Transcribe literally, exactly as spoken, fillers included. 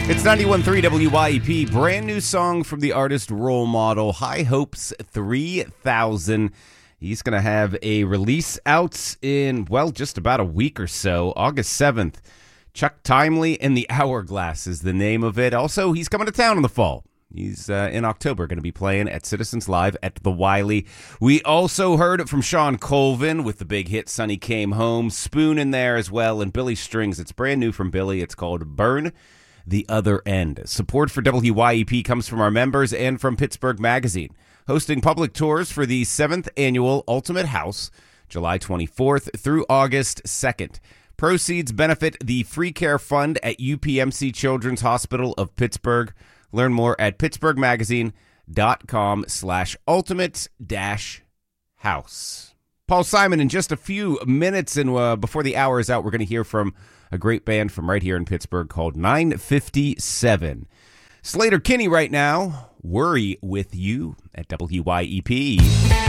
It's ninety-one point three W Y E P, brand new song from the artist Role Model, High Hopes three thousand. He's going to have a release out in, well, just about a week or so, August seventh. Chuck Timely and the Hourglass is the name of it. Also, he's coming to town in the fall. He's uh, in October going to be playing at Citizens Live at the Wiley. We also heard it from Sean Colvin with the big hit Sonny Came Home. Spoon in there as well, and Billy Strings. It's brand new from Billy. It's called Burn the Other End. Support for W Y E P comes from our members and from Pittsburgh Magazine, hosting public tours for the seventh Annual Ultimate House, July twenty-fourth through August second. Proceeds benefit the Free Care Fund at U P M C Children's Hospital of Pittsburgh. Learn more at pittsburghmagazine.com slash ultimate dash house. Paul Simon in just a few minutes, and uh, before the hour is out, we're going to hear from a great band from right here in Pittsburgh called nine fifty-seven. Slater Kinney right now, Worry With You at W Y E P.